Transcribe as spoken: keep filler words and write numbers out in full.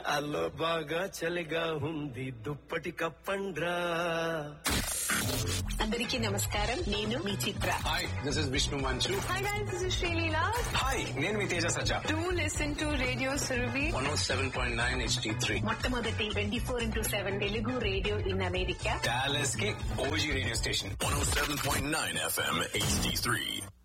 అల్లో బాగా చలిగా ఉంది దుప్పటి కప్పండ్రా. అందరికీ నమస్కారం, నేను మీ చిత్ర. హాయ్, దిస్ ఇస్ విష్ణు మంచు. Hi guys, this is Sreeleela. Hi, నేను మీ తేజ సజ్జా. Do listen to radio Surabhi one oh seven point nine H D three, మొట్టమొదటి twenty four into seven Telugu radio in America. Dallas కి ఓజీ రేడియో స్టేషన్. వన్ ఓ seven point nine F M H D three.